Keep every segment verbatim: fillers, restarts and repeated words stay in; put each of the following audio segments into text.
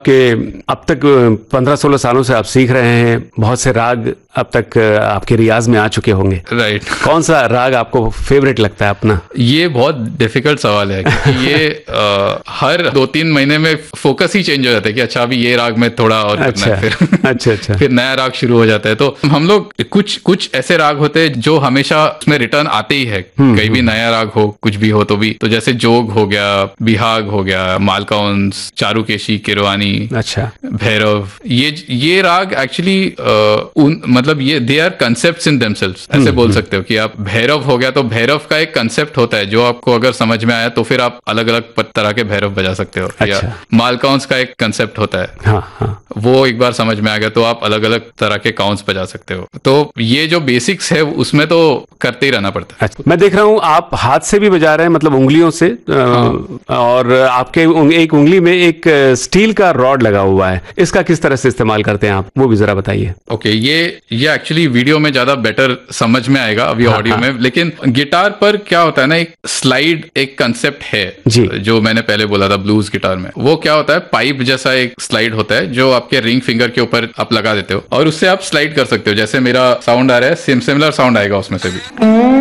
कि अब तक पंद्रह सोलह सालों से आप सीख रहे हैं, बहुत से राग अब तक आपके रियाज में आ चुके होंगे। राइट। कौन सा राग आपको फेवरेट लगता है अपना? ये बहुत डिफिकल्ट सवाल है क्योंकि ये आ, हर दो तीन महीने में फोकस ही चेंज हो जाता है कि अच्छा अभी ये राग में थोड़ा और अच्छा, करना है, फिर अच्छा अच्छा फिर नया राग शुरू हो जाता है। तो हम लोग कुछ कुछ ऐसे राग होते हैं जो हमेशा उसमें रिटर्न आते ही है, कहीं भी नया राग हो, कुछ भी हो तो भी। तो जैसे जोग हो गया, बिहाग हो गया, मालकाउंस, चारुकेशी, किरवानी, अच्छा, भैरव, ये ये राग एक्चुअली उन मतलब ये they are concepts in themselves, ऐसे बोल सकते हो कि आप भैरव हो गया तो भैरव का एक कंसेप्ट होता है जो आपको अगर समझ में आया तो फिर आप अलग अलग तरह के भैरव बजा सकते हो। अच्छा। या मालकाउंस का एक कंसेप्ट होता है, हाँ हाँ, वो एक बार समझ में आ गया तो आप अलग अलग तरह के काउंट्स बजा सकते हो। तो ये जो बेसिक्स है उसमें तो करते ही रहना पड़ता है। अच्छा। मैं देख रहा हूँ आप हाथ से भी बजा रहे हैं, मतलब उंगलियों से। हाँ। और आपके उंग, एक उंगली में एक स्टील का रॉड लगा हुआ है, इसका किस तरह से इस्तेमाल करते हैं आप, वो भी जरा बताइए। ओके okay, ये ये एक्चुअली वीडियो में ज्यादा बेटर समझ में आएगा अभी हाँ, ऑडियो हाँ। में, लेकिन गिटार पर क्या होता है ना, एक स्लाइड एक कंसेप्ट है जी। जो मैंने पहले बोला था ब्लूज गिटार में। वो क्या होता है, पाइप जैसा एक स्लाइड होता है जो आपके रिंग फिंगर के ऊपर आप लगा देते हो और उससे आप स्लाइड कर सकते हो। जैसे मेरा साउंड आ रहा है, सिम सिमिलर साउंड आएगा उसमें से भी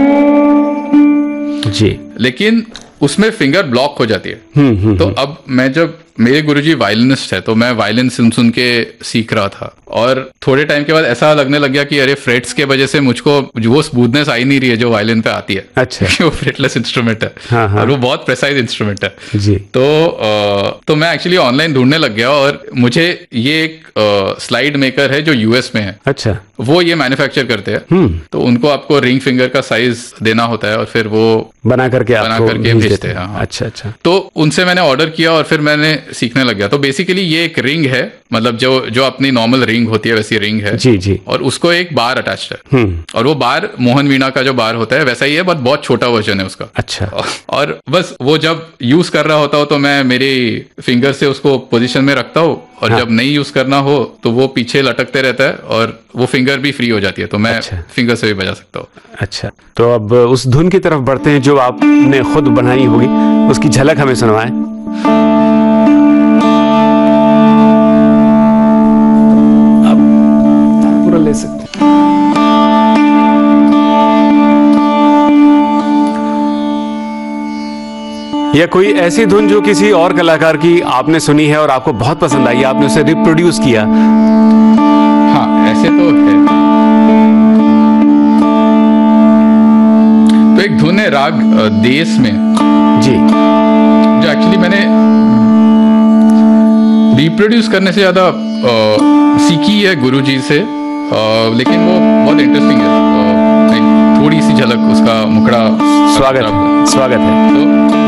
जी, लेकिन उसमें फिंगर ब्लॉक हो जाती है। हम्म हम्म तो अब मैं जब, मेरे गुरुजी वायलिनिस्ट है तो मैं वायलिन सुन सुन के सीख रहा था और थोड़े टाइम के बाद ऐसा लगने लग गया कि अरे फ्रेट्स के वजह से मुझको वो स्मूथनेस आ ही नहीं रही है जो वायलिन पे आती है। अच्छा। वो फ्रेटलेस इंस्ट्रूमेंट है। हाँ, हाँ। और वो बहुत प्रेसाइज इंस्ट्रूमेंट है जी। तो आ, तो मैं एक्चुअली ऑनलाइन ढूंढने लग गया और मुझे ये एक स्लाइड मेकर है जो यूएस में है। अच्छा। वो ये मैन्युफैक्चर करते हैं, तो उनको आपको रिंग फिंगर का साइज देना होता है और फिर वो बना करके बना आपको करके भेज भेजते देते हैं। हैं। हाँ। अच्छा अच्छा। तो उनसे मैंने ऑर्डर किया और फिर मैंने सीखने लग गया। तो बेसिकली ये एक रिंग है, मतलब जो जो अपनी नॉर्मल रिंग होती है वैसी रिंग है। जी जी। और उसको एक बार अटैच्ड है हम्म। और वो बार मोहन वीणा का जो बार होता है वैसा ही है, बट बहुत छोटा वर्जन है उसका। अच्छा। और बस वो जब यूज कर रहा होता हो तो मैं मेरी फिंगर से उसको पोजीशन में रखता हूँ और हाँ। जब नहीं यूज करना हो तो वो पीछे लटकते रहता है और वो फिंगर भी फ्री हो जाती है, तो मैं अच्छा। फिंगर से भी बजा सकता हूँ। अच्छा, तो अब उस धुन की तरफ बढ़ते हैं जो आपने खुद बनाई होगी, उसकी झलक हमें सुनवाएं। अब पूरा ले सकते हैं। या कोई ऐसी धुन जो किसी और कलाकार की आपने सुनी है और आपको बहुत पसंद आई, आपने उसे रिप्रोड्यूस किया? हाँ, ऐसे तो है। तो एक धुन है राग देश में जी, जो एक्चुअली मैंने रिप्रोड्यूस करने से ज्यादा सीखी है गुरुजी से, आ, लेकिन वो बहुत इंटरेस्टिंग है। आ, थोड़ी सी झलक उसका मुखड़ा स्वागत है, स्वागत है। तो